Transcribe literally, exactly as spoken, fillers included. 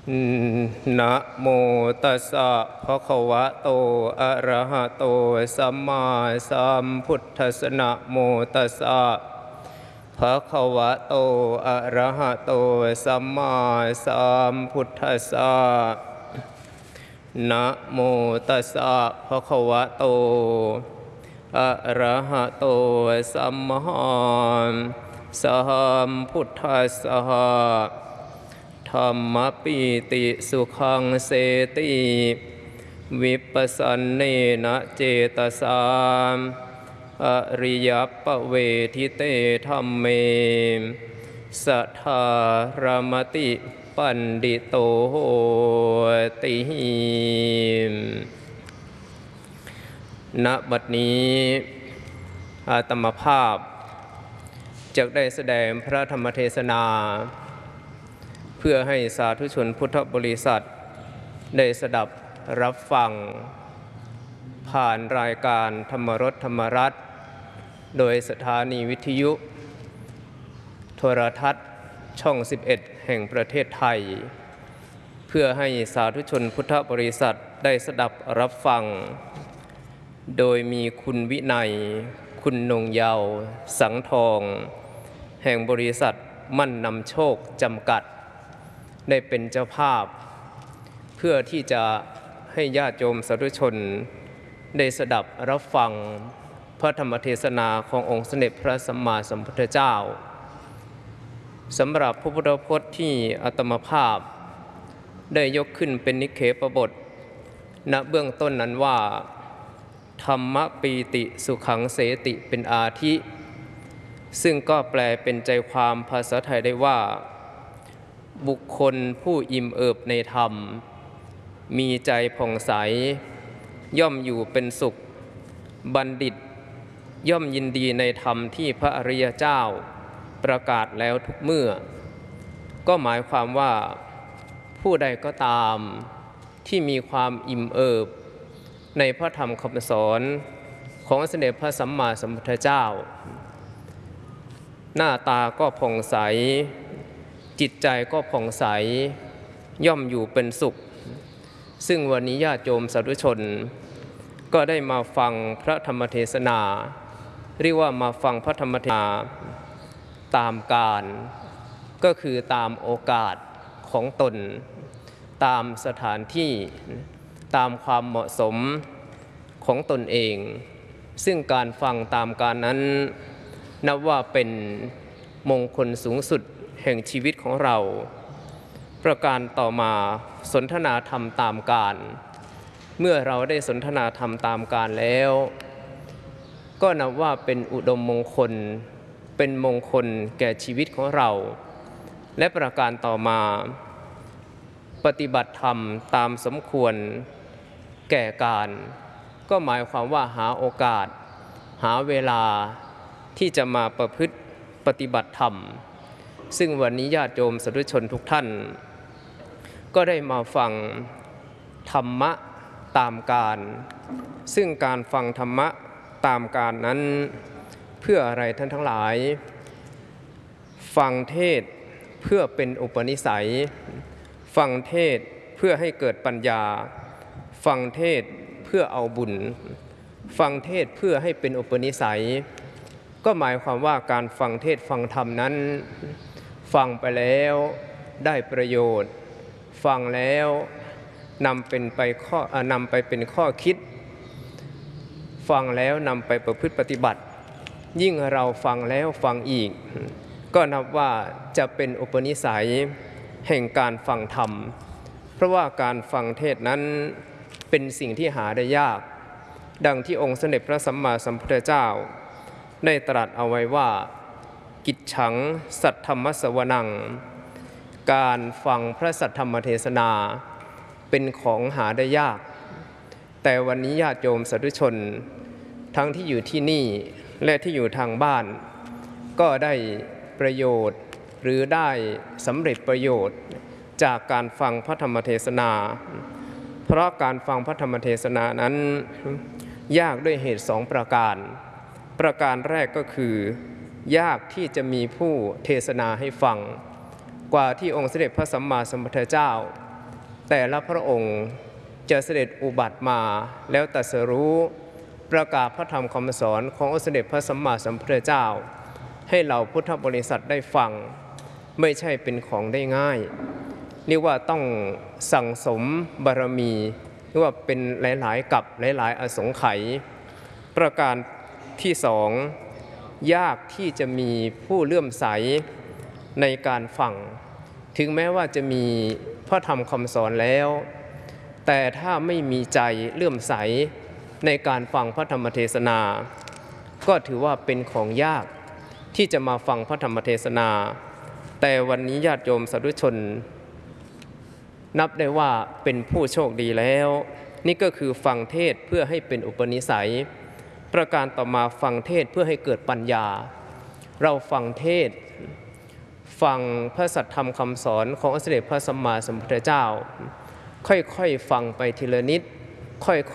นะโมตัสสะภะคะวะโตอะระหะโตสัมมาสัมพุทธัสสะนะโมตัสสะภะคะวะโตอะระหะโตสัมมาสัมพุทธัสสะนะโมตัสสะภะคะวะโตอะระหะโตสัมมาสัมพุทธัสสะธัมมปิติสุขังเสติวิปัสสันเนนะเจตสามอริยปเวทิเตธัมเมสัทธารมติปันดิโตโหติณบัดนี้อาตมาภาพจะได้แสดงพระธรรมเทศนาเพื่อให้สาธุชนพุทธบริษัทได้สดับรับฟังผ่านรายการธรรมรสธรรมรัตน์โดยสถานีวิทยุโทรทัศน์ช่องสิบเอ็ดแห่งประเทศไทยเพื่อให้สาธุชนพุทธบริษัทได้สดับรับฟังโดยมีคุณวินัยคุณนงเยาว์สังทองแห่งบริษัทมั่นนำโชคจำกัดได้เป็นเจ้าภาพเพื่อที่จะให้ญาติโยมสาธุชนได้สดับรับฟังพระธรรมเทศนาขององค์สมเด็จพระสัมมาสัมพุทธเจ้าสำหรับพระพุทธพจน์ที่อาตมาภาพได้ยกขึ้นเป็นนิเคปบทณเบื้องต้นนั้นว่าธรรมปีติสุขังเสติเป็นอาทิซึ่งก็แปลเป็นใจความภาษาไทยได้ว่าบุคคลผู้อิ่มเอิบในธรรมมีใจผ่องใสย่อมอยู่เป็นสุขบัณฑิตย่อมยินดีในธรรมที่พระอริยเจ้าประกาศแล้วทุกเมื่อก็หมายความว่าผู้ใดก็ตามที่มีความอิ่มเอิบในพระธรรมคำสอนของสมเด็จพระสัมมาสัมพุทธเจ้าหน้าตาก็ผ่องใสจิตใจก็ผ่องใสย่อมอยู่เป็นสุขซึ่งวันนี้ญาติโยมสาธุชนก็ได้มาฟังพระธรรมเทศนาเรียกว่ามาฟังพระธรรมเทศนาตามกาลก็คือตามโอกาสของตนตามสถานที่ตามความเหมาะสมของตนเองซึ่งการฟังตามกาลนั้นนับว่าเป็นมงคลสูงสุดแห่งชีวิตของเราประการต่อมาสนทนาธรรมตามกาลเมื่อเราได้สนทนาธรรมตามกาลแล้วก็นับว่าเป็นอุดมมงคลเป็นมงคลแก่ชีวิตของเราและประการต่อมาปฏิบัติธรรมตามสมควรแก่การก็หมายความว่าหาโอกาสหาเวลาที่จะมาประพฤติปฏิบัติธรรมซึ่งวันนี้ญาติโยมสาธุชนทุกท่านก็ได้มาฟังธรรมะตามกาลซึ่งการฟังธรรมะตามกาลนั้นเพื่ออะไรท่านทั้งหลายฟังเทศเพื่อเป็นอุปนิสัยฟังเทศเพื่อให้เกิดปัญญาฟังเทศเพื่อเอาบุญฟังเทศเพื่อให้เป็นอุปนิสัยก็หมายความว่าการฟังเทศฟังธรรมนั้นฟังไปแล้วได้ประโยชน์ฟังแล้วนำเป็นไปข้อนำไปเป็นข้อคิดฟังแล้วนำไปประพฤติปฏิบัติยิ่งเราฟังแล้วฟังอีกก็นับว่าจะเป็นอุปนิสัยแห่งการฟังธรรมเพราะว่าการฟังเทศนั้นเป็นสิ่งที่หาได้ยากดังที่องค์สมเด็จพระสัมมาสัมพุทธเจ้าได้ตรัสเอาไว้ว่ากิจฉังสัทธรรมสวนังการฟังพระสัทธรรมเทศนาเป็นของหาได้ยากแต่วันนี้ญาติโยมสาธุชนทั้งที่อยู่ที่นี่และที่อยู่ทางบ้านก็ได้ประโยชน์หรือได้สำเร็จประโยชน์จากการฟังพระธรรมเทศนาเพราะการฟังพระธรรมเทศนานั้นยากด้วยเหตุสองประการประการแรกก็คือยากที่จะมีผู้เทศนาให้ฟังกว่าที่องค์สมเด็จพระสัมมาสัมพุทธเจ้าแต่ละพระองค์จะเสด็จอุบัติมาแล้วตรัสรู้ประกาศพระธรรมคำสอนขององค์สมเด็จพระสัมมาสัมพุทธเจ้าให้เหล่าพุทธบริษัทได้ฟังไม่ใช่เป็นของได้ง่ายเรียกว่าต้องสั่งสมบารมีเรียกว่าเป็นหลายๆกับหลายๆอสงไขยประการที่สองยากที่จะมีผู้เลื่อมใสในการฟังถึงแม้ว่าจะมีพระธรรมคำสอนแล้วแต่ถ้าไม่มีใจเลื่อมใสในการฟังพระธรรมเทศนาก็ถือว่าเป็นของยากที่จะมาฟังพระธรรมเทศนาแต่วันนี้ญาติโยมสาธุชนนับได้ว่าเป็นผู้โชคดีแล้วนี่ก็คือฟังเทศเพื่อให้เป็นอุปนิสัยประการต่อมาฟังเทศเพื่อให้เกิดปัญญาเราฟังเทศฟังพระสัทธรรมคำสอนขององค์สมเด็จพระสัมมาสัมพุทธเจ้าค่อยๆฟังไปทีละนิดค่อย